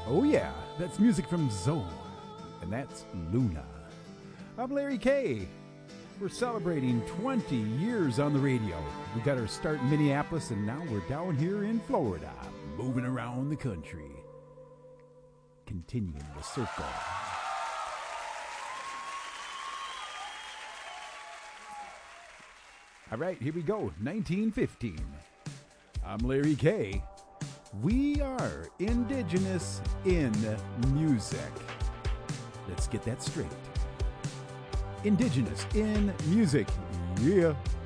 Oh yeah, that's music from Zoe, and that's Luna. I'm Larry K. We're celebrating 20 years on the radio. We got our start in Minneapolis, and now we're down here in Florida, moving around the country. Continuing the circle. All right, here we go. 1915. I'm Larry K. We are indigenous in music. Let's get that straight. Indigenous in music. Yeah.